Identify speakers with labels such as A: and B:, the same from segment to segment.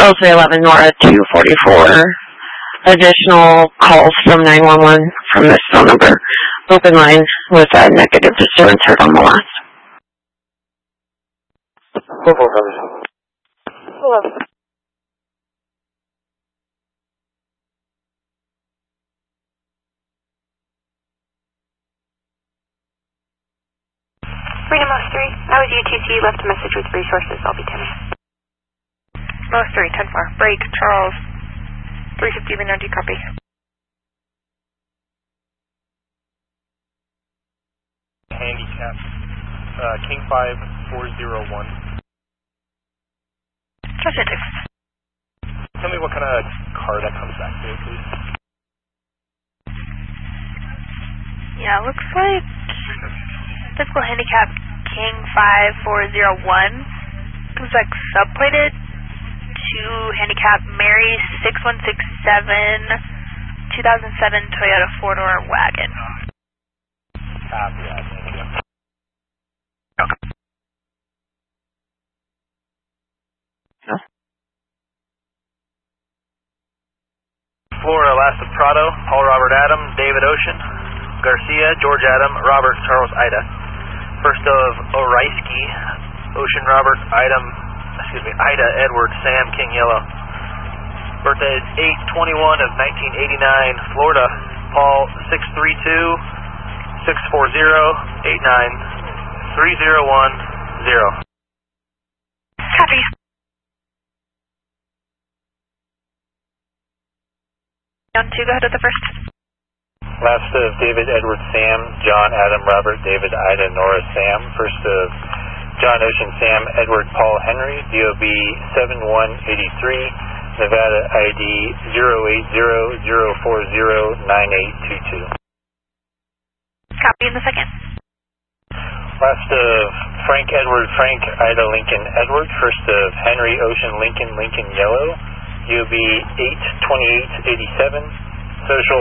A: Charlesway 11 Nora 244. Additional calls from 911 from this phone number. Open line with a negative disturbance heard on the last.
B: Hello.
C: Freedom Most 3, I was UTC, left a message with resources, I'll be 10 minutes.
B: Most 3, 10-4, break, Charles, 350 Vinodi, copy.
D: Handicap, King 5401.
B: Transitive.
D: Tell me what kind of car that comes back to, please.
B: Yeah, looks like typical handicap King 5401. Comes back subplated to handicap Mary 6167 2007 Toyota 4-door wagon.
D: Copy that, thank you.
B: Okay.
D: Florida, Lasta Prado, Paul Robert Adam, David Ocean, Garcia, George Adam, Robert Charles Ida. First of Oraiski, Ocean Robert Ida Edward Sam King Yellow. Birthday is 8/21 of 1989, Florida, Paul 632-640-89-3010.
B: Copy. On 2, go ahead with the first.
D: Last of David Edward Sam, John Adam Robert David Ida Nora Sam. First of John Ocean Sam Edward Paul Henry, DOB 7183, Nevada ID 080-040-9822.
B: Copy in the second.
D: Last of Frank Edward Frank Ida Lincoln Edward. First of Henry Ocean Lincoln Lincoln Yellow, UB 82887, social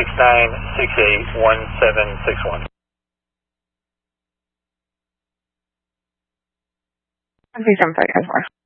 D: 169681761.
A: Please, I'm sorry,